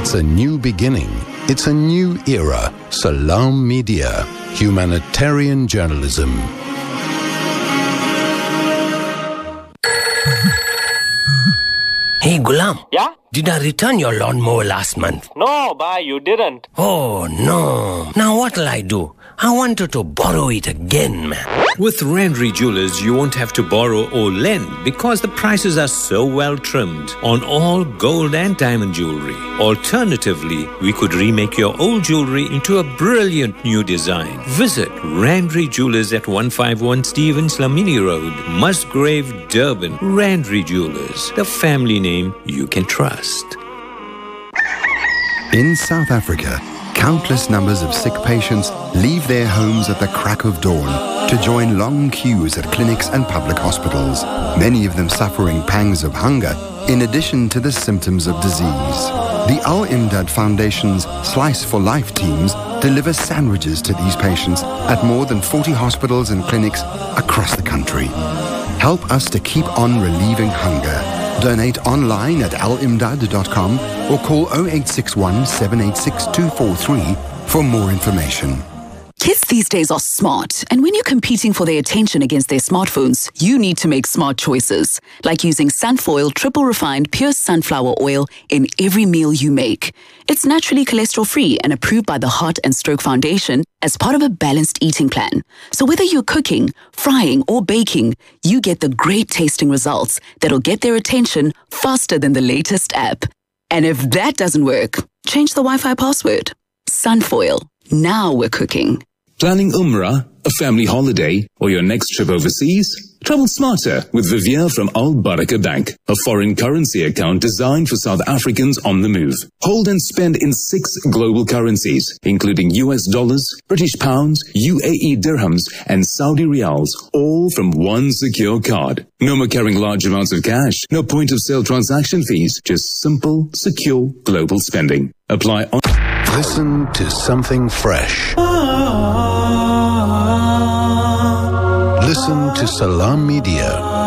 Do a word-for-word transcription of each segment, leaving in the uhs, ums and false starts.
It's a new beginning. It's a new era. Salam Media. Humanitarian journalism. Hey, Gulam. Yeah? Did I return your lawnmower last month? No, bhai, you didn't. Oh, no. Now what'll I do? I wanted to borrow it again, man. With Randry Jewelers, you won't have to borrow or lend because the prices are so well trimmed on all gold and diamond jewelry. Alternatively, we could remake your old jewelry into a brilliant new design. Visit Randry Jewelers at one fifty-one Stevens Lamini Road, Musgrave, Durban. Randry Jewelers, the family name you can trust. In South Africa, countless numbers of sick patients leave their homes at the crack of dawn to join long queues at clinics and public hospitals, many of them suffering pangs of hunger in addition to the symptoms of disease. The Al Imdad Foundation's Slice for Life teams deliver sandwiches to these patients at more than forty hospitals and clinics across the country. Help us to keep on relieving hunger. Donate online at al imdad dot com or call oh eight six one, seven eight six, two four three for more information. Kids these days are smart, and when you're competing for their attention against their smartphones, you need to make smart choices, like using Sunfoil triple refined pure sunflower oil in every meal you make. It's naturally cholesterol-free and approved by the Heart and Stroke Foundation as part of a balanced eating plan. So whether you're cooking, frying, or baking, you get the great tasting results that'll get their attention faster than the latest app. And if that doesn't work, change the Wi-Fi password. Sunfoil. Now we're cooking. Planning Umrah, a family holiday, or your next trip overseas? Travel smarter with Vivier from Al Baraka Bank, a foreign currency account designed for South Africans on the move. Hold and spend in six global currencies, including U S dollars, British pounds, U A E dirhams, and Saudi riyals, all from one secure card. No more carrying large amounts of cash, no point of sale transaction fees, just simple, secure global spending. Apply on... Listen to something fresh. Listen to Salam Media.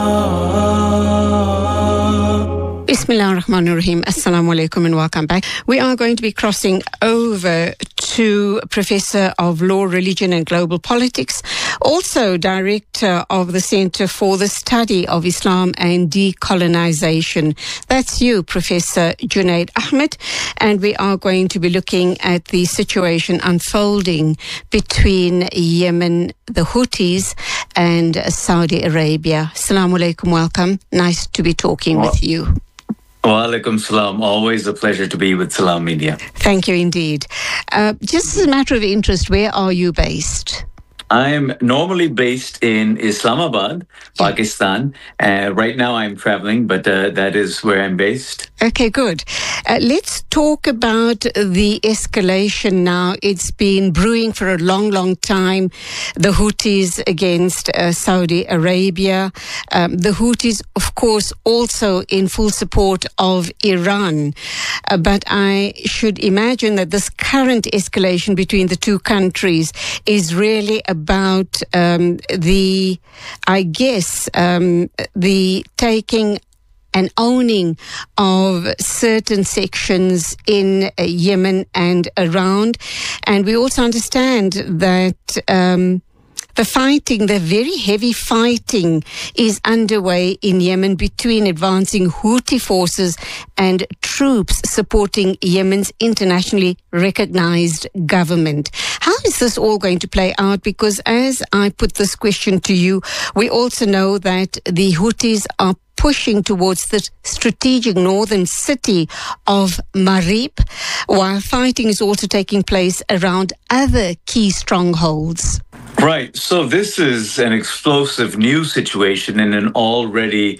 Bismillah ar-Rahman ar-Rahim. Assalamu alaikum and welcome back. We are going to be crossing over to Professor of Law, Religion and Global Politics, also Director of the Center for the Study of Islam and Decolonization. That's you, Professor Junaid Ahmed, and we are going to be looking at the situation unfolding between Yemen, the Houthis, and Saudi Arabia. Assalamu alaikum, welcome. Nice to be talking well, with you. Wa alaikum salam. Always a pleasure to be with Salam Media. Thank you indeed. Uh, just as a matter of interest, where are you based? I'm normally based in Islamabad, yeah. Pakistan. Uh, right now I'm traveling, but uh, that is where I'm based. Okay, good. Uh, let's talk about the escalation now. It's been brewing for a long, long time. The Houthis against uh, Saudi Arabia. Um, the Houthis, of course, also in full support of Iran. Uh, but I should imagine that this current escalation between the two countries is really about um, the, I guess, um, the taking and owning of certain sections in uh, Yemen and around. And we also understand that um, the fighting, the very heavy fighting is underway in Yemen between advancing Houthi forces and troops supporting Yemen's internationally recognized government. How is this all going to play out? Because as I put this question to you, we also know that the Houthis are pushing towards the strategic northern city of Marib, while fighting is also taking place around other key strongholds. Right. So this is an explosive new situation in an already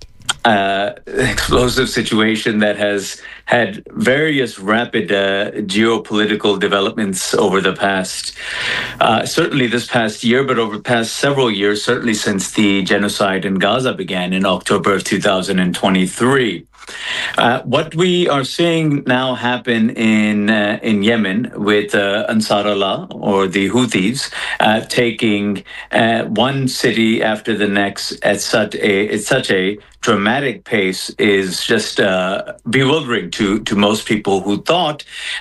uh, explosive situation that has had various rapid uh, geopolitical developments over the past, uh, certainly this past year, but over the past several years, certainly since the genocide in Gaza began in October of two thousand twenty-three. Uh, what we are seeing now happen in uh, in Yemen with uh, Ansar Allah or the Houthis uh, taking uh, one city after the next at such a at such a dramatic pace is just uh, bewildering to to most people who thought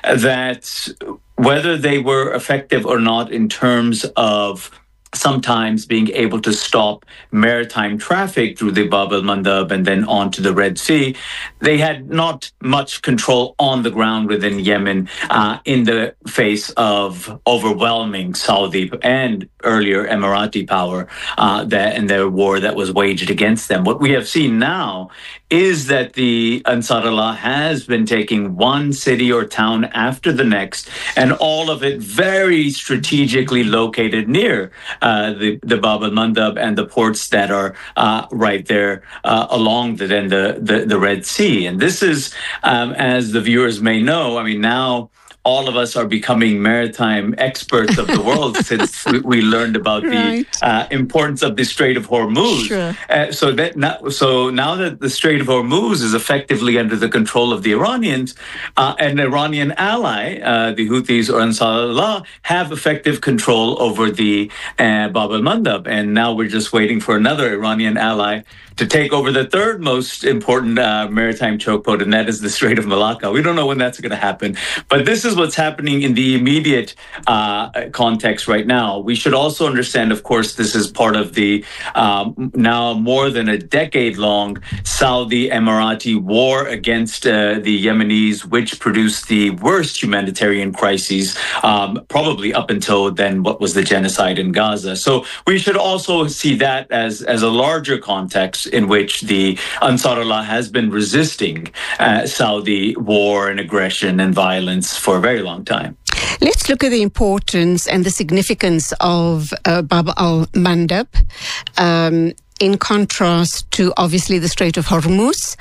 that whether they were effective or not in terms of sometimes being able to stop maritime traffic through the Bab el-Mandab and then on to the Red Sea, they had not much control on the ground within Yemen uh, in the face of overwhelming Saudi and earlier Emirati power uh, that in their war that was waged against them. What we have seen now is that the Ansar Allah has been taking one city or town after the next, and all of it very strategically located near uh, the, the Bab el-Mandab and the ports that are uh, right there uh, along the, then the, the, the Red Sea. And this is, um, as the viewers may know, I mean, now all of us are becoming maritime experts of the world since we, we learned about right. the uh, importance of the Strait of Hormuz. Sure. Uh, so that now, so now that the Strait of Hormuz is effectively under the control of the Iranians, uh, an Iranian ally, uh, the Houthis or Ansar Allah, have effective control over the uh, Bab el-Mandab, and now we're just waiting for another Iranian ally to take over the third most important uh, maritime choke point, and that is the Strait of Malacca. We don't know when that's going to happen, but this is what's happening in the immediate uh, context right now. We should also understand, of course, this is part of the um, now more than a decade-long Saudi-Emirati war against uh, the Yemenis, which produced the worst humanitarian crises, um, probably up until then what was the genocide in Gaza. So we should also see that as, as a larger context in which the Ansar Allah has been resisting uh, Saudi war and aggression and violence for a very long time. Let's look at the importance and the significance of uh, Bab el-Mandab um, in contrast to obviously the Strait of Hormuz.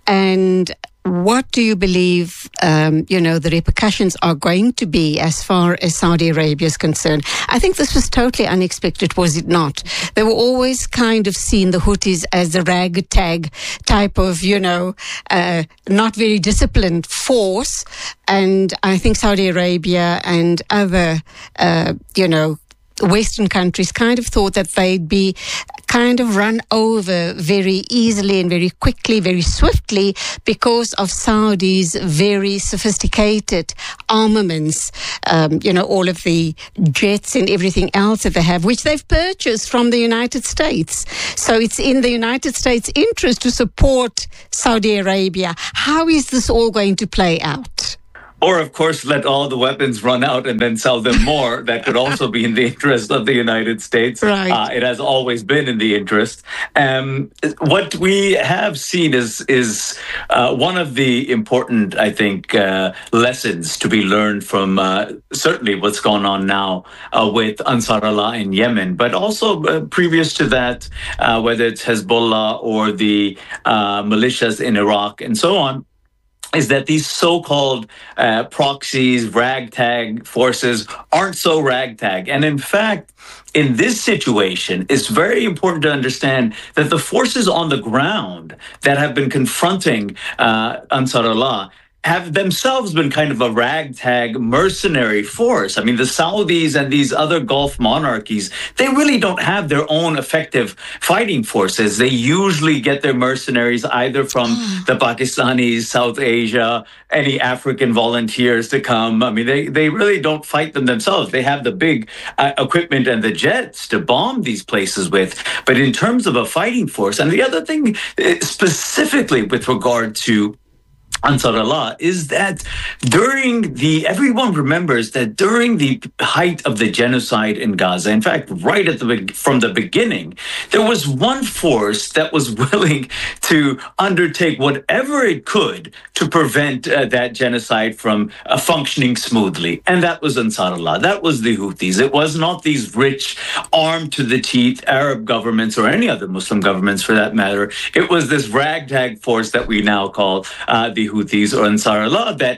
And what do you believe, um, you know, the repercussions are going to be as far as Saudi Arabia is concerned? I think this was totally unexpected, was it not? They were always kind of seen, the Houthis, as the ragtag type of, you know, uh, not very disciplined force. And I think Saudi Arabia and other, uh, you know, Western countries kind of thought that they'd be kind of run over very easily and very quickly, very swiftly, because of Saudi's very sophisticated armaments, um, you know, all of the jets and everything else that they have, which they've purchased from the United States. So it's in the United States' interest to support Saudi Arabia. How is this all going to play out? Or, of course, let all the weapons run out and then sell them more. That could also be in the interest of the United States. Right. Uh, it has always been in the interest. Um, what we have seen is is uh, one of the important, I think, uh, lessons to be learned from uh, certainly what's going on now uh, with Ansar Allah in Yemen, but also uh, previous to that, uh, whether it's Hezbollah or the uh, militias in Iraq and so on, is that these so-called uh, proxies, ragtag forces aren't so ragtag. And in fact, in this situation, it's very important to understand that the forces on the ground that have been confronting uh, Ansar Allah have themselves been kind of a ragtag mercenary force. I mean, the Saudis and these other Gulf monarchies, they really don't have their own effective fighting forces. They usually get their mercenaries either from the Pakistanis, South Asia, any African volunteers to come. I mean, they, they really don't fight them themselves. They have the big uh, equipment and the jets to bomb these places with. But in terms of a fighting force, and the other thing specifically with regard to Ansar Allah is that during the, everyone remembers that during the height of the genocide in Gaza, in fact, right at the from the beginning, there was one force that was willing to undertake whatever it could to prevent uh, that genocide from uh, functioning smoothly. And that was Ansar Allah. That was the Houthis. It was not these rich, armed to the teeth Arab governments or any other Muslim governments for that matter. It was this ragtag force that we now call uh, the Houthis or Ansar Allah that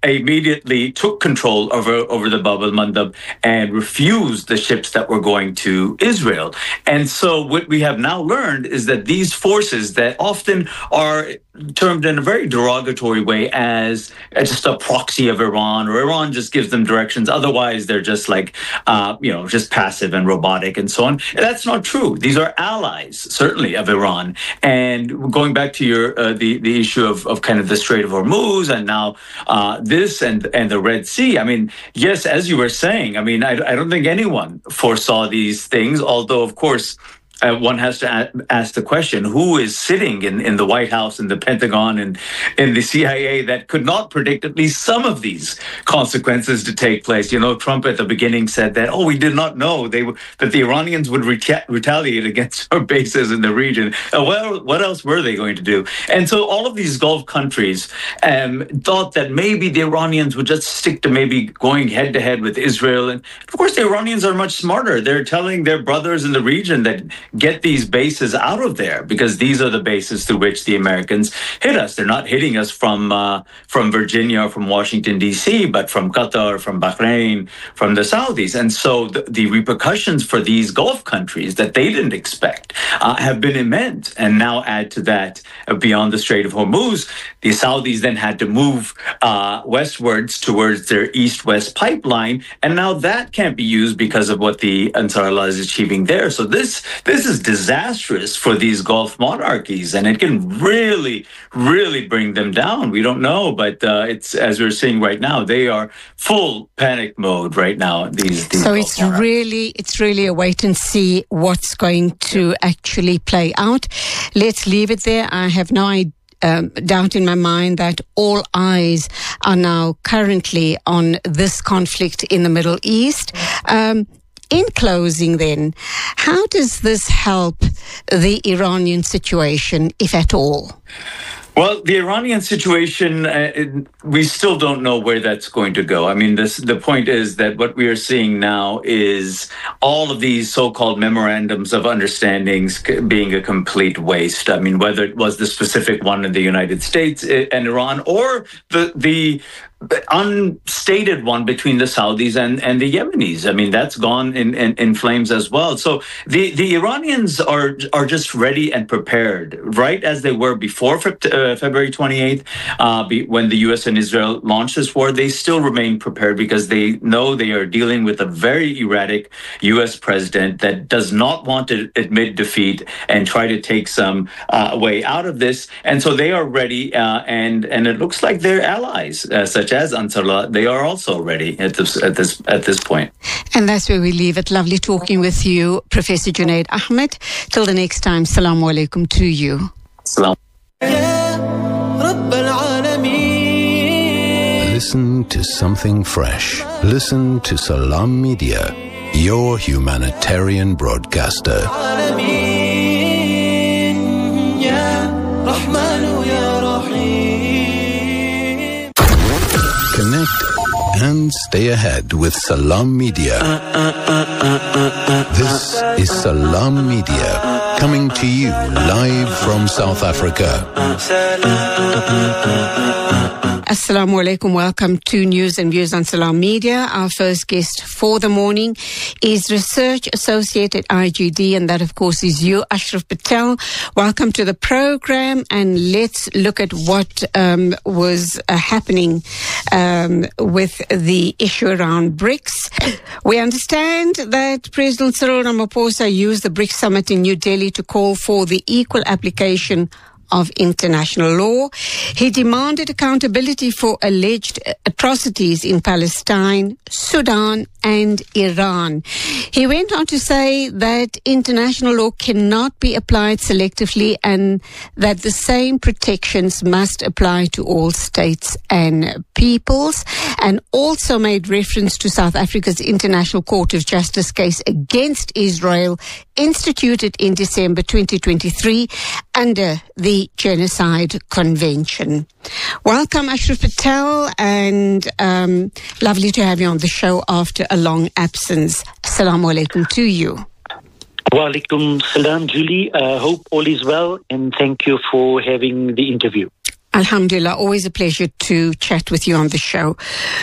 immediately took control over, over the Bab al-Mandab and refused the ships that were going to Israel. And so what we have now learned is that these forces that often are termed in a very derogatory way as just a proxy of Iran, or Iran just gives them directions. Otherwise, they're just like, uh, you know, just passive and robotic and so on. That's not true. These are allies, certainly, of Iran. And going back to your uh, the the issue of, of kind of the Strait of Hormuz, and now uh, this and and the Red Sea. I mean, yes, as you were saying, I mean, I, I don't think anyone foresaw these things. Although, of course, Uh, one has to a- ask the question, who is sitting in, in the White House and the Pentagon and in the C I A that could not predict at least some of these consequences to take place? You know, Trump at the beginning said that, oh, we did not know they w- that the Iranians would reta- retaliate against our bases in the region. Uh, well, what else were they going to do? And so all of these Gulf countries um, thought that maybe the Iranians would just stick to maybe going head to head with Israel. And of course, the Iranians are much smarter. They're telling their brothers in the region that get these bases out of there, because these are the bases through which the Americans hit us. They're not hitting us from uh, from Virginia or from Washington, D C, but from Qatar, from Bahrain, from the Saudis. And so the, the repercussions for these Gulf countries that they didn't expect uh, have been immense. And now add to that, uh, beyond the Strait of Hormuz, the Saudis then had to move uh, westwards towards their east-west pipeline. And now that can't be used because of what the Ansar Allah is achieving there. So this, this is disastrous for these Gulf monarchies, and it can really, really bring them down. We don't know, but uh, it's, as we're seeing right now, they are full panic mode right now. These, these so Gulf it's monarchies. really, it's really a wait and see what's going to actually play out. Let's leave it there. I have no idea. Um, doubt in my mind that all eyes are now currently on this conflict in the Middle East. Um, in closing then, how does this help the Iranian situation, if at all? Well, the Iranian situation, uh, it, we still don't know where that's going to go. I mean, this, the point is that what we are seeing now is all of these so-called memorandums of understandings being a complete waste. I mean, whether it was the specific one in the United States and Iran, or the the unstated one between the Saudis and, and the Yemenis. I mean, that's gone in, in, in flames as well. So the, the Iranians are are just ready and prepared, right as they were before uh, February twenty-eighth, uh, be, when the U S and Israel launched this war. They still remain prepared because they know they are dealing with a very erratic U S president that does not want to admit defeat and try to take some uh, way out of this. And so they are ready, uh, and, and it looks like they're allies, uh, such as Ansar Allah. They are also ready at this at this at this point. And that's where we leave it. Lovely talking with you, Professor Junaid Ahmed. Till the next time, Assalamu alaikum to you. Salam. Listen to something fresh. Listen to Salam Media, your humanitarian broadcaster. Connect and stay ahead with Salam Media. This is Salam Media, coming to you live from South Africa. Assalamu alaikum. Welcome to News and Views on Salam Media. Our first guest for the morning is Research Associate at I G D, and that, of course, is you, Ashraf Patel. Welcome to the program, and let's look at what um, was uh, happening um, with the issue around BRICS. We understand that President Cyril Ramaphosa used the BRICS summit in New Delhi to call for the equal application of international law. He demanded accountability for alleged atrocities in Palestine, Sudan, and Iran. He went on to say that international law cannot be applied selectively and that the same protections must apply to all states and peoples, and also made reference to South Africa's International Court of Justice case against Israel, instituted in December twenty twenty-three under the Genocide Convention. Welcome, Ashraf Patel, and um, lovely to have you on the show after a long absence. Assalamu alaikum to you. Wa alaikum salam, Julie. I uh, hope all is well, and thank you for having the interview. Alhamdulillah, always a pleasure to chat with you on the show.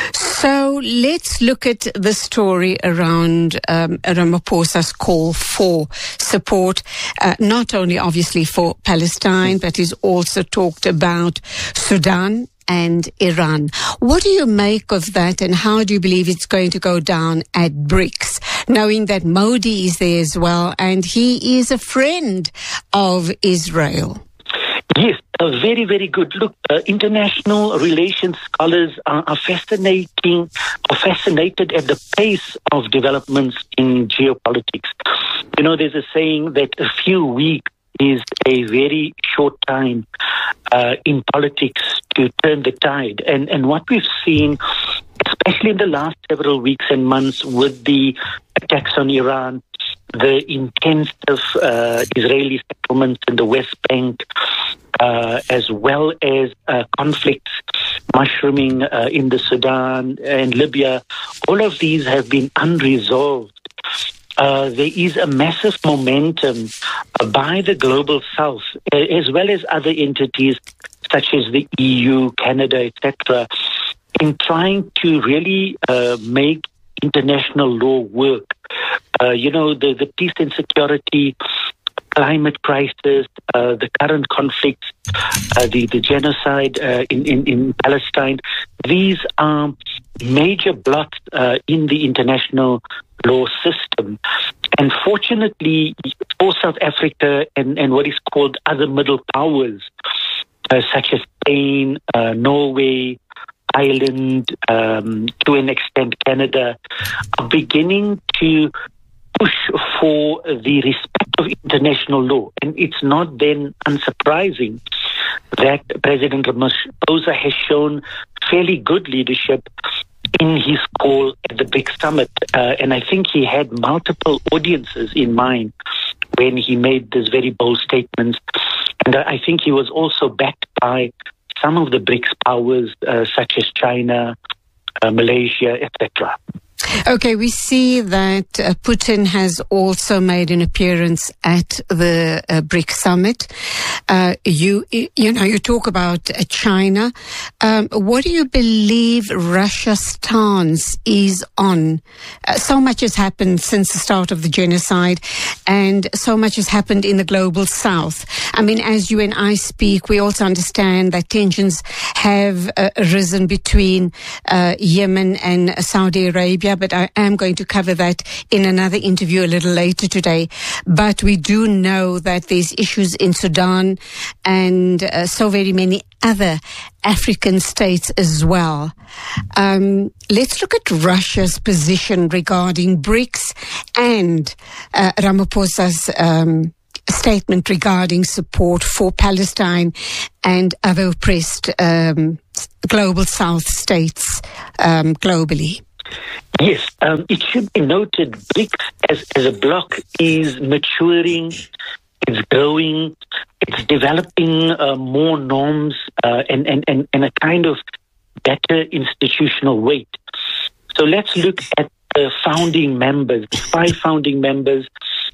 So let's look at the story around um, Ramaphosa's call for support, uh, not only obviously for Palestine, but he's also talked about Sudan and Iran. What do you make of that, and how do you believe it's going to go down at BRICS, knowing that Modi is there as well and he is a friend of Israel? Yes, uh, very, very good. Look, uh, international relations scholars are, are fascinating, are fascinated at the pace of developments in geopolitics. You know, there's a saying that a few weeks is a very short time uh, in politics to turn the tide. And, and what we've seen, especially in the last several weeks and months with the attacks on Iran, the intensive uh, Israeli settlements in the West Bank, uh, as well as uh, conflicts mushrooming uh, in the Sudan and Libya, all of these have been unresolved. Uh, there is a massive momentum uh, by the global South, uh, as well as other entities such as the E U, Canada, et cetera, in trying to really uh, make international law work. Uh, you know, the, the peace and security, climate crisis, uh, the current conflicts, uh, the, the genocide uh, in, in, in Palestine, these are major blocks uh, in the international law system. And fortunately for South Africa and, and what is called other middle powers, uh, such as Spain, uh, Norway, Ireland, um, to an extent Canada, are beginning to push for the respect of international law. And it's not then unsurprising that President Ramaphosa has shown fairly good leadership in his call at the BRICS summit. Uh, and I think he had multiple audiences in mind when he made these very bold statements. And I think he was also backed by some of the BRICS powers, uh, such as China, uh, Malaysia, et cetera. Okay, we see that uh, Putin has also made an appearance at the uh, BRICS summit. Uh, you, you know, you talk about uh, China. Um, what do you believe Russia's stance is on? Uh, so much has happened since the start of the genocide, and so much has happened in the global South. I mean, as you and I speak, we also understand that tensions have uh, risen between uh, Yemen and Saudi Arabia, but I am going to cover that in another interview a little later today. But we do know that there's issues in Sudan and uh, so very many other African states as well. Um, let's look at Russia's position regarding BRICS and uh, Ramaphosa's um, statement regarding support for Palestine and other oppressed um, global South states um, globally. Yes, um, it should be noted BRICS as, as a bloc is maturing, it's growing, it's developing uh, more norms uh, and, and, and, and a kind of better institutional weight. So let's look at the founding members, five founding members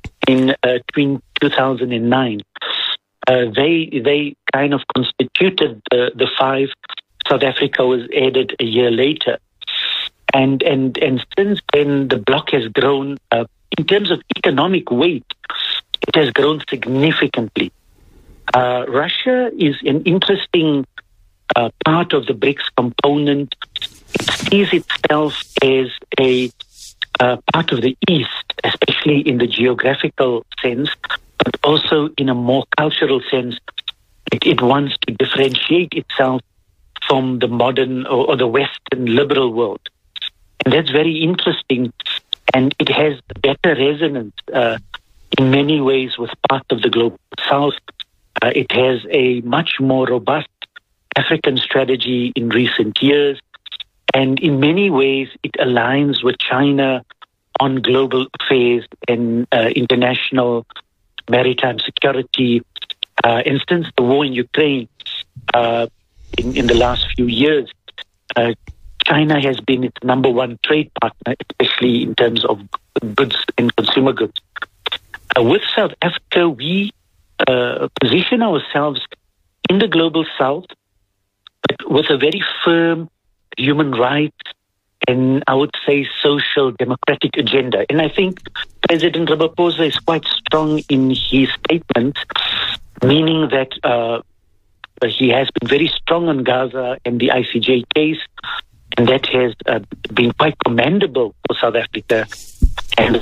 in uh, between two thousand nine. Uh, they they kind of constituted the, the five. South Africa was added a year later. And and and since then, the bloc has grown uh, in terms of economic weight. It has grown significantly. Uh, Russia is an interesting uh, part of the BRICS component. It sees itself as a uh, part of the East, especially in the geographical sense, but also in a more cultural sense. It, it wants to differentiate itself from the modern or, or the Western liberal world. And that's very interesting, and it has better resonance uh, in many ways with parts of the global South. Uh, it has a much more robust African strategy in recent years, and in many ways it aligns with China on global affairs and uh, international maritime security. Uh, and since the war in Ukraine uh, in, in the last few years, uh, China has been its number one trade partner, especially in terms of goods and consumer goods. Uh, with South Africa, we uh, position ourselves in the global South but with a very firm human rights and I would say social democratic agenda. And I think President Ramaphosa is quite strong in his statement, meaning that uh, he has been very strong on Gaza and the I C J case, and that has uh, been quite commendable for South Africa and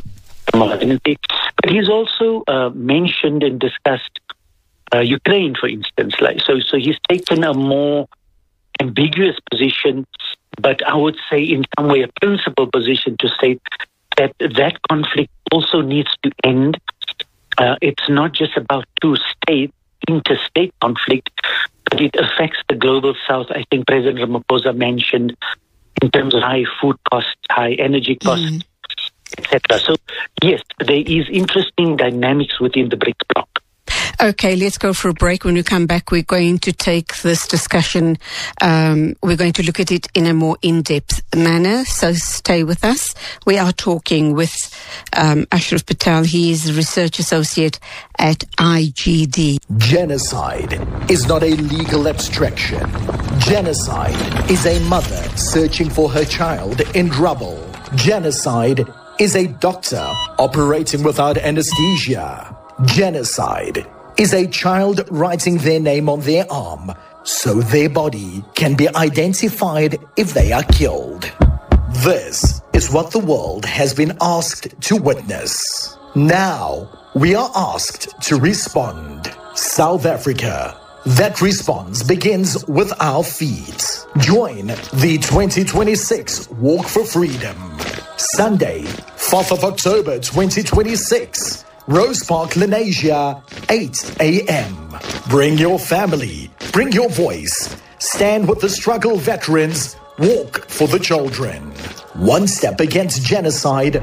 but he's also uh, mentioned and discussed uh, Ukraine, for instance. Like so, so he's taken a more ambiguous position, but I would say in some way a principled position to say that that conflict also needs to end. Uh, it's not just about two states, interstate conflict, but it affects the global south. I think President Ramaphosa mentioned in terms of high food costs, high energy costs, mm. et cetera. So yes, there is interesting dynamics within the BRICS bloc. Okay, let's go for a break. When we come back, we're going to take this discussion, um, we're going to look at it in a more in-depth manner, so stay with us. We are talking with um, Ashraf Patel. He is a research associate at I G D. Genocide is not a legal abstraction. Genocide is a mother searching for her child in rubble. Genocide is a doctor operating without anesthesia. Genocide is a child writing their name on their arm so their body can be identified if they are killed. This is what the world has been asked to witness. Now we are asked to respond. South Africa. That response begins with our feet. Join the twenty twenty-six Walk for Freedom. Sunday, fourth of October twenty twenty-six. Rose Park, Lenasia, eight a.m. Bring your family, bring your voice. Stand with the struggle veterans. Walk for the children. One step against genocide.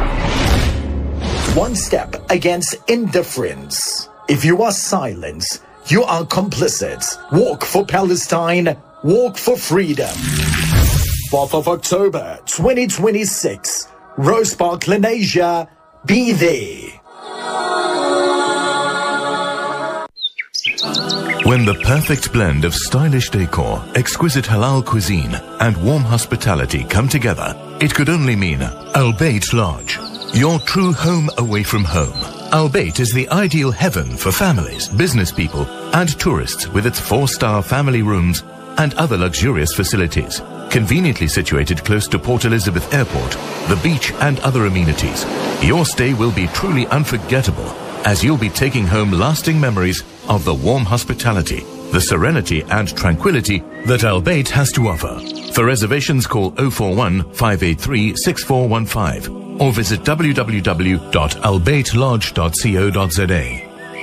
One step against indifference. If you are silent, you are complicit. Walk for Palestine. Walk for freedom. fourth of October twenty twenty-six. Rose Park, Lenasia. Be there. When the perfect blend of stylish decor, exquisite halal cuisine, and warm hospitality come together, it could only mean Al Bayt Lodge, your true home away from home. Al Bayt is the ideal heaven for families, business people, and tourists with its four-star family rooms and other luxurious facilities. Conveniently situated close to Port Elizabeth Airport, the beach, and other amenities, your stay will be truly unforgettable, as you'll be taking home lasting memories of the warm hospitality, the serenity and tranquility that Al Bayt has to offer. For reservations, call oh four one, five eight three, six four one five or visit w w w dot al bayt lodge dot co dot z a.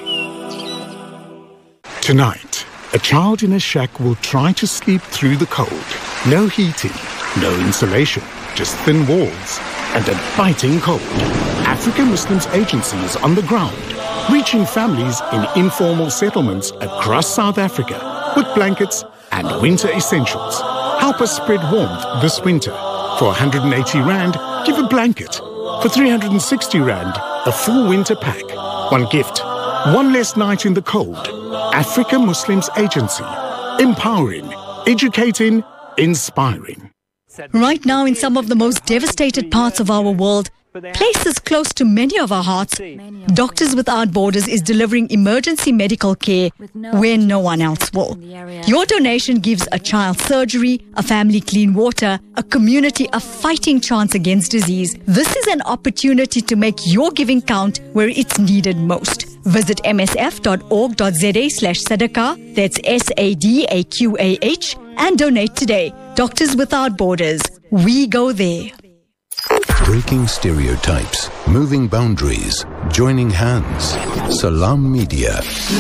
Tonight, a child in a shack will try to sleep through the cold. No heating, no insulation, just thin walls and a biting cold. African Muslims Agency is on the ground, reaching families in informal settlements across South Africa with blankets and winter essentials. Help us spread warmth this winter. For one hundred eighty rand, give a blanket. For three hundred sixty rand, a full winter pack. One gift, one less night in the cold. African Muslims Agency. Empowering, educating, inspiring. Right now, in some of the most devastated parts of our world, places close to many of our hearts, Doctors Without Borders is delivering emergency medical care where no one else will. Your donation gives a child surgery, a family clean water, a community a fighting chance against disease. This is an opportunity to make your giving count where it's needed most. Visit m s f dot org dot z a slash sadaqah, that's S A D A Q A H, and donate today. Doctors Without Borders. We go there. Breaking stereotypes, moving boundaries, joining hands. Salam Media.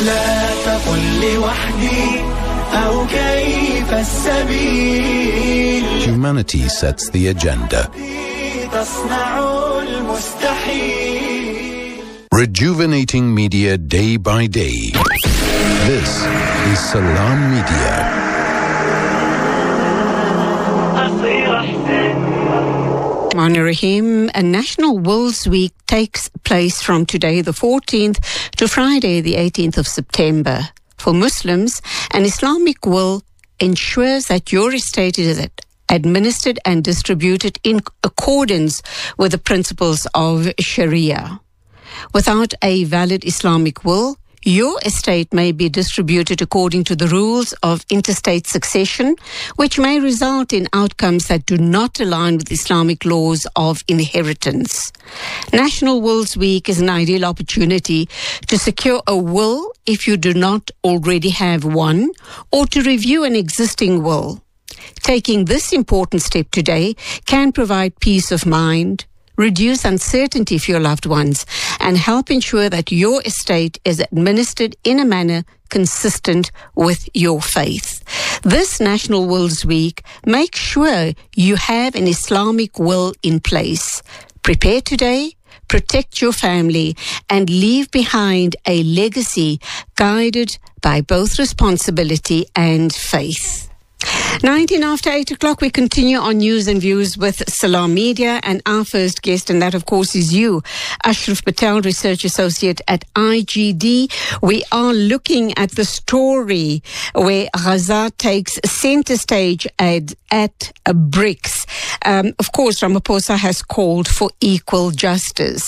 Humanity sets the agenda. Rejuvenating media day by day. This is Salam Media. Rahim, a National Wills Week takes place from today the fourteenth to Friday the eighteenth of September. For Muslims, an Islamic will ensures that your estate is administered and distributed in accordance with the principles of Sharia. Without a valid Islamic will, your estate may be distributed according to the rules of interstate succession, which may result in outcomes that do not align with Islamic laws of inheritance. National Wills Week is an ideal opportunity to secure a will if you do not already have one, or to review an existing will. Taking this important step today can provide peace of mind, reduce uncertainty for your loved ones, and help ensure that your estate is administered in a manner consistent with your faith. This National Wills Week, make sure you have an Islamic will in place. Prepare today, protect your family, and leave behind a legacy guided by both responsibility and faith. nineteen after eight o'clock, we continue on News and Views with Salam Media, and our first guest, and that of course is you, Ashraf Patel, Research Associate at I G D. We are looking at the story where Gaza takes center stage at, at uh, BRICS. Um, of course, Ramaphosa has called for equal justice.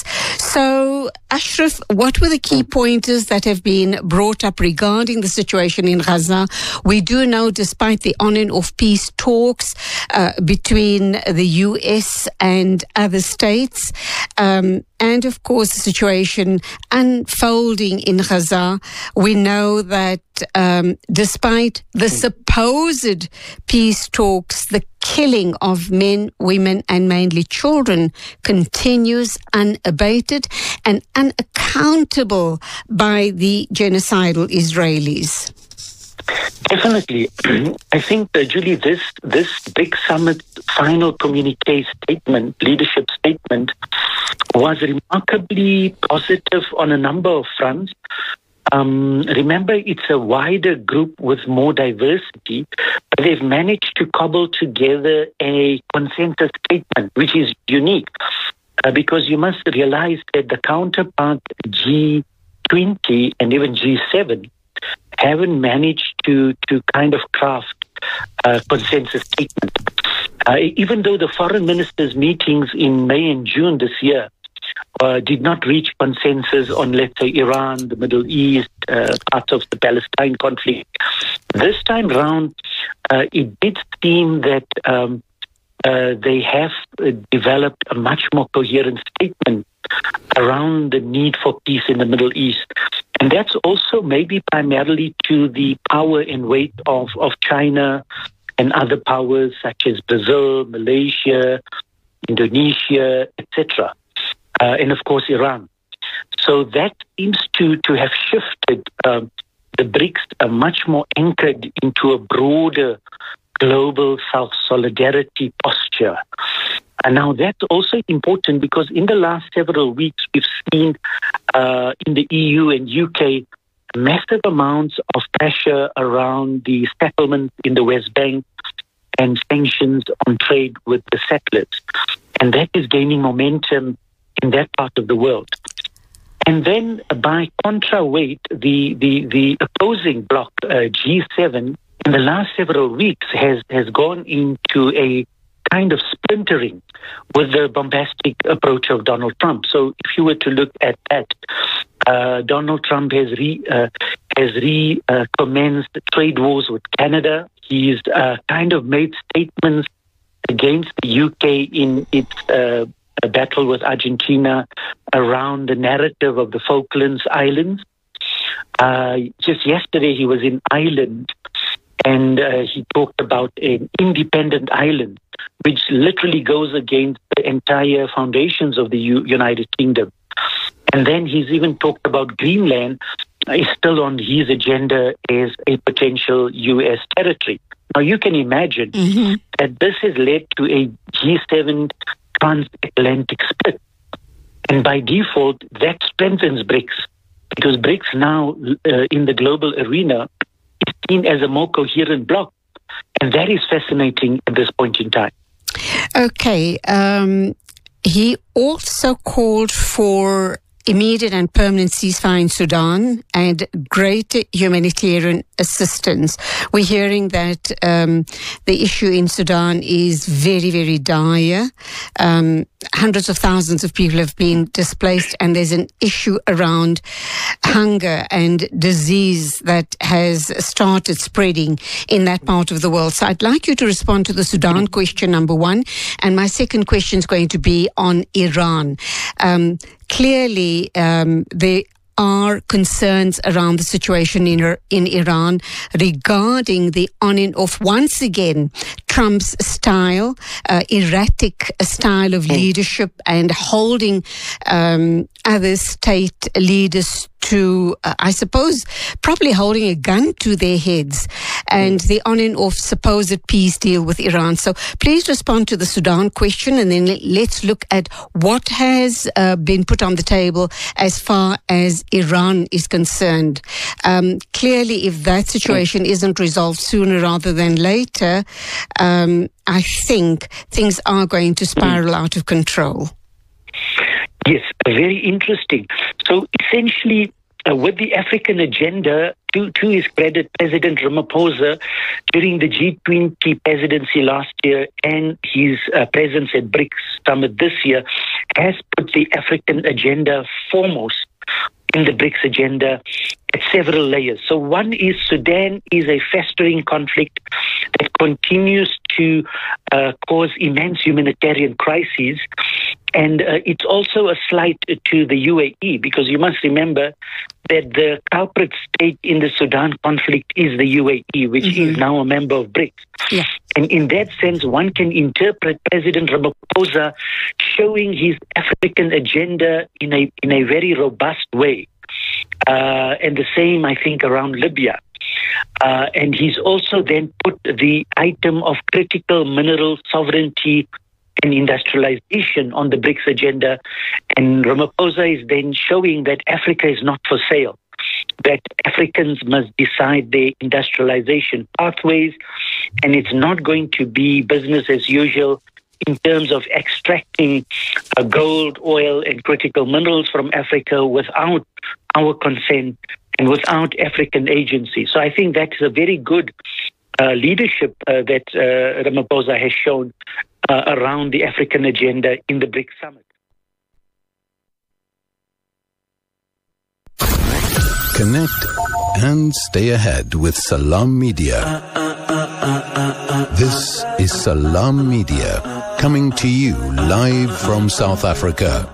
So, Ashraf, what were the key pointers that have been brought up regarding the situation in Gaza? We do know, despite the on and off peace talks uh, between the U S and other states, um, and of course the situation unfolding in Gaza, we know that um, despite the supposed peace talks, the killing of men, women, and mainly children continues unabated and unaccountable by the genocidal Israelis. Definitely. I think, uh, Julie, this this big summit final communique statement, leadership statement, was remarkably positive on a number of fronts. Um, remember, it's a wider group with more diversity, but they've managed to cobble together a consensus statement, which is unique, uh, because you must realize that the counterpart G twenty and even G seven haven't managed to, to kind of craft a consensus statement. Uh, even though the foreign ministers' meetings in May and June this year uh, did not reach consensus on, let's say, Iran, the Middle East, uh, parts of the Palestine conflict, this time round, uh, it did seem that um, uh, they have uh, developed a much more coherent statement around the need for peace in the Middle East. And that's also maybe primarily to the power and weight of, of China and other powers such as Brazil, Malaysia, Indonesia, et cetera, uh, and of course Iran. So that seems to, to have shifted um, the BRICS uh, much more anchored into a broader global self-solidarity posture. And now that's also important because in the last several weeks, we've seen uh, in the E U and U K massive amounts of pressure around the settlements in the West Bank and sanctions on trade with the settlers. And that is gaining momentum in that part of the world. And then by contra weight, the, the, the opposing bloc, uh, G seven, in the last several weeks has, has gone into a kind of splintering with the bombastic approach of Donald Trump. So if you were to look at that, uh, Donald Trump has re, uh, has re uh, commenced trade wars with Canada. He's uh, kind of made statements against the U K in its uh, battle with Argentina around the narrative of the Falklands Islands. Uh, just yesterday he was in Ireland and uh, he talked about an independent island, which literally goes against the entire foundations of the U- United Kingdom. And then he's even talked about Greenland is still on his agenda as a potential U S territory. Now you can imagine mm-hmm. that this has led to a G seven transatlantic split. And by default, that strengthens BRICS because BRICS now uh, in the global arena is seen as a more coherent bloc. And that is fascinating at this point in time. Okay. Um, he also called for immediate and permanent ceasefire in Sudan and greater humanitarian assistance. We're hearing that um, the issue in Sudan is very, very dire. Um, hundreds of thousands of people have been displaced, and there's an issue around hunger and disease that has started spreading in that part of the world. So I'd like you to respond to the Sudan question, number one. And my second question is going to be on Iran. Um, clearly, um, there are concerns around the situation in, in Iran regarding the on and off, once again, Trump's style, uh, erratic style of leadership and holding um, other state leaders to, uh, I suppose, probably holding a gun to their heads, and the on and off supposed peace deal with Iran. So please respond to the Sudan question, and then let's look at what has uh, been put on the table as far as Iran is concerned. Um, clearly, if that situation isn't resolved sooner rather than later, um, I think things are going to spiral out of control. Yes, very interesting. So essentially, uh, with the African agenda, to, to his credit, President Ramaphosa, during the G twenty presidency last year and his uh, presence at BRICS summit this year, has put the African agenda foremost in the BRICS agenda at several layers. So one is Sudan is a festering conflict that continues to uh, cause immense humanitarian crises. And uh, it's also a slight to the U A E, because you must remember that the culprit state in the Sudan conflict is the U A E, which mm-hmm. is now a member of BRICS. Yeah. And in that sense, one can interpret President Ramaphosa showing his African agenda in a in a very robust way. Uh, and the same, I think, around Libya. Uh, and he's also then put the item of critical mineral sovereignty and industrialization on the BRICS agenda. And Ramaphosa is then showing that Africa is not for sale, that Africans must decide their industrialization pathways, and it's not going to be business as usual in terms of extracting uh, gold, oil, and critical minerals from Africa without our consent and without African agency. So I think that's a very good uh, leadership uh, that uh, Ramaphosa has shown uh, around the African agenda in the BRICS summit. Connect and stay ahead with Salam Media. This is Salam Media, coming to you live from South Africa.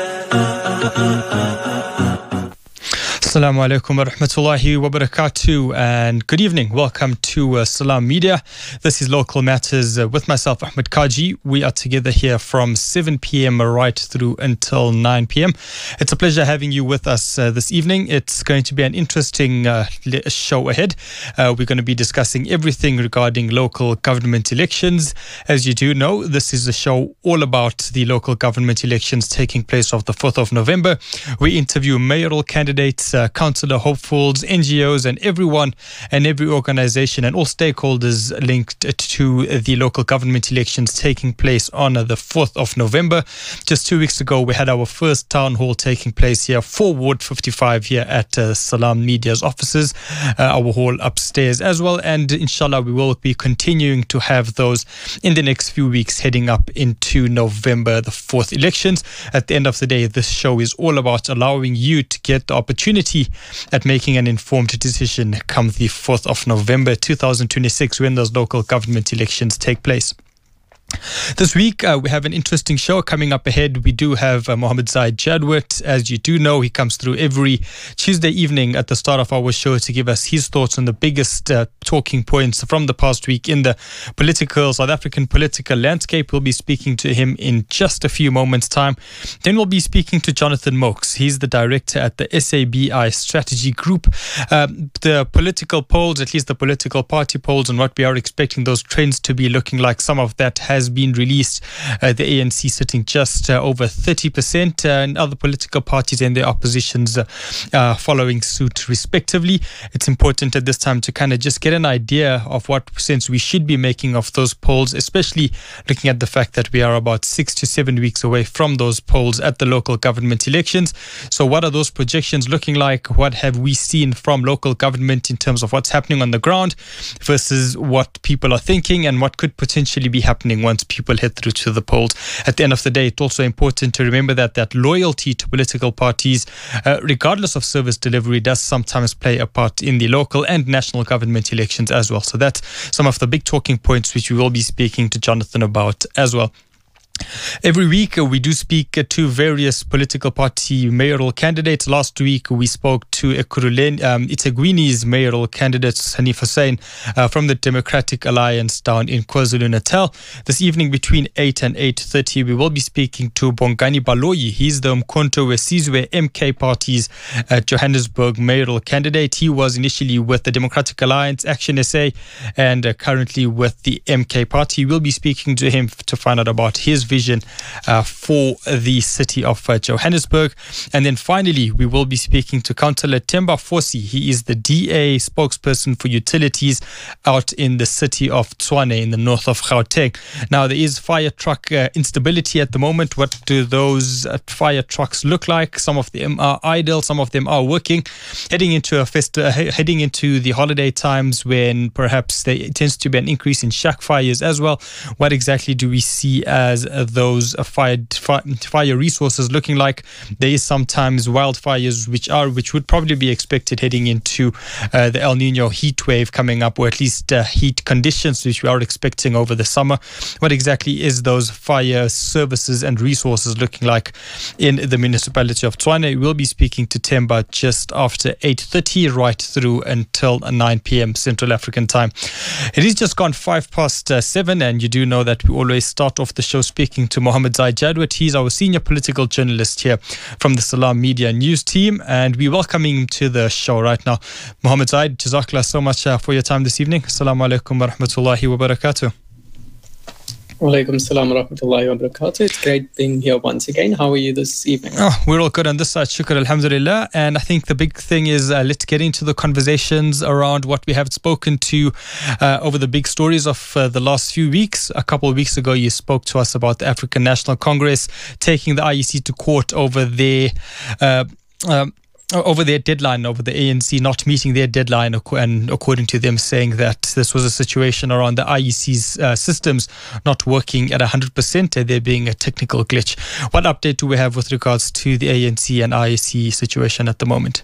Assalamu alaikum wa rahmatullahi wa barakatuh, and good evening. Welcome to uh, Salam Media. This is Local Matters uh, with myself, Ahmed Kaji. We are together here from seven p.m. right through until nine p.m. It's a pleasure having you with us uh, this evening. It's going to be an interesting uh, show ahead. Uh, we're going to be discussing everything regarding local government elections. As you do know, this is a show all about the local government elections taking place on the fourth of November. We interview mayoral candidates, uh, councillor hopefuls, N G Os, and everyone and every organization and all stakeholders linked to the local government elections taking place on the fourth of November. Just two weeks ago, we had our first town hall taking place here for Ward fifty-five here at uh, Salam Media's offices, uh, our hall upstairs as well. And inshallah, we will be continuing to have those in the next few weeks heading up into November, the fourth elections. At the end of the day, this show is all about allowing you to get the opportunity at making an informed decision come the fourth of November two thousand twenty-six when those local government elections take place. This week, uh, we have an interesting show coming up ahead. We do have uh, Mohammed Zaid Jadwat. As you do know, he comes through every Tuesday evening at the start of our show to give us his thoughts on the biggest uh, talking points from the past week in the political, South African political landscape. We'll be speaking to him in just a few moments' time. Then we'll be speaking to Jonathan Mokes. He's the director at the S A B I Strategy Group. Um, the political polls, at least the political party polls, and what we are expecting those trends to be looking like, some of that has has been released. Uh, the A N C sitting just uh, over thirty percent, uh, and other political parties and their oppositions uh, uh, following suit respectively. It's important at this time to kind of just get an idea of what sense we should be making of those polls, especially looking at the fact that we are about six to seven weeks away from those polls at the local government elections. So what are those projections looking like? What have we seen from local government in terms of what's happening on the ground versus what people are thinking and what could potentially be happening once people head through to the polls? At the end of the day, it's also important to remember that that loyalty to political parties, uh, regardless of service delivery, does sometimes play a part in the local and national government elections as well. So that's some of the big talking points which we will be speaking to Jonathan about as well. Every week uh, we do speak uh, to various political party mayoral candidates. Last week we spoke to Ekurhuleni, um, eThekwini's mayoral candidate Hanif Hussein uh, from the Democratic Alliance down in KwaZulu-Natal. This evening between eight and eight thirty we will be speaking to Bongani Baloyi. He's the Umkhonto weSizwe M K party's uh, Johannesburg mayoral candidate. He was initially with the Democratic Alliance, Action S A, and uh, currently with the M K party. We'll be speaking to him to find out about his vision uh, for the city of uh, Johannesburg. And then finally, we will be speaking to Councillor Themba Fosi. He is the D A spokesperson for utilities out in the city of Tshwane in the north of Gauteng. Now, there is fire truck uh, instability at the moment. What do those uh, fire trucks look like? Some of them are idle, some of them are working. Heading into a fest- uh, heading into the holiday times when perhaps there tends to be an increase in shack fires as well. What exactly do we see as those fire, fire resources looking like? There is sometimes wildfires which are which would probably be expected heading into uh, the El Nino heat wave coming up, or at least uh, heat conditions which we are expecting over the summer. What exactly is those fire services and resources looking like in the municipality of Tshwane? We'll be speaking to Themba just after eight thirty right through until nine p.m. Central African time. It is just gone five past uh, seven, and you do know that we always start off the show speaking to Mohammed Zaid Jadwat. He's our senior political journalist here from the Salam Media News team, and we're welcoming him to the show right now. Mohammed Zaid, Jazakallah so much uh, for your time this evening. Assalamu alaikum wa rahmatullahi wa barakatuh. Walaikum salam wa rahmatullahi wa barakatuh. It's great being here once again. How are you this evening? Oh, we're all good on this side. Shukr, alhamdulillah. And I think the big thing is uh, let's get into the conversations around what we have spoken to uh, over the big stories of uh, the last few weeks. A couple of weeks ago, you spoke to us about the African National Congress taking the I E C to court over their uh, um, over their deadline, over the A N C not meeting their deadline, and according to them saying that this was a situation around the I E C's uh, systems not working at one hundred percent, there being a technical glitch. What update do we have with regards to the A N C and I E C situation at the moment?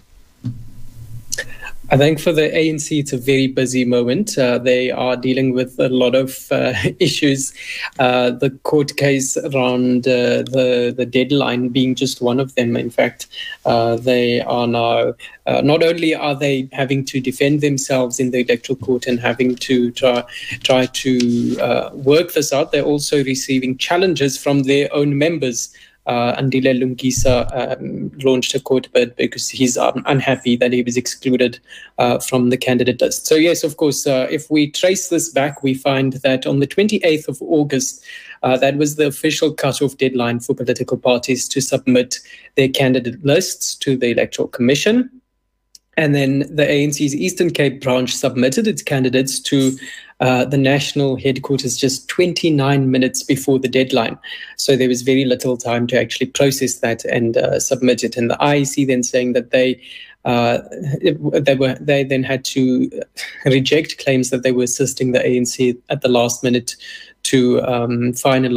I think for the A N C, it's a very busy moment. Uh, they are dealing with a lot of uh, issues. Uh, the court case around uh, the, the deadline being just one of them. In fact, uh, they are now, uh, not only are they having to defend themselves in the electoral court and having to try, try to uh, work this out, they're also receiving challenges from their own members. Uh, Andile Lungisa um, launched a court bid because he's um, unhappy that he was excluded uh, from the candidate list. So yes, of course, uh, if we trace this back, we find that on the twenty-eighth of August, uh, that was the official cutoff deadline for political parties to submit their candidate lists to the Electoral Commission. And then the A N C's Eastern Cape branch submitted its candidates to uh, the national headquarters just twenty-nine minutes before the deadline. So there was very little time to actually process that and uh, submit it. And the I E C then saying that they uh, they were they then had to reject claims that they were assisting the A N C at the last minute to um, finalize